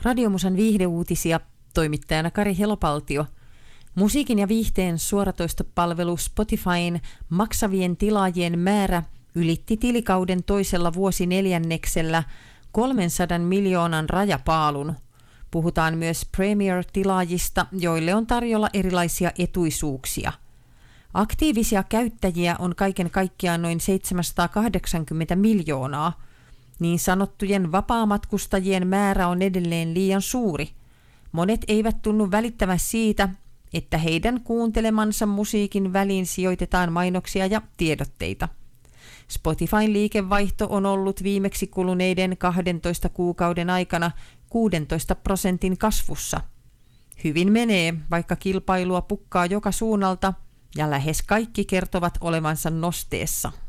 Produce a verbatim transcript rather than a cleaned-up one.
Radiomusan viihdeuutisia, toimittajana Kari Helopaltio. Musiikin ja viihteen suoratoistopalvelu Spotifyn maksavien tilaajien määrä ylitti tilikauden toisella vuosineljänneksellä kolmensadan miljoonan rajapaalun. Puhutaan myös Premier-tilaajista, joille on tarjolla erilaisia etuisuuksia. Aktiivisia käyttäjiä on kaiken kaikkiaan noin seitsemänsataakahdeksankymmentä miljoonaa. Niin sanottujen vapaamatkustajien määrä on edelleen liian suuri. Monet eivät tunnu välittävän siitä, että heidän kuuntelemansa musiikin väliin sijoitetaan mainoksia ja tiedotteita. Spotifyn liikevaihto on ollut viimeksi kuluneiden kahdentoista kuukauden aikana kuusitoista prosentin kasvussa. Hyvin menee, vaikka kilpailua pukkaa joka suunnalta ja lähes kaikki kertovat olevansa nosteessa.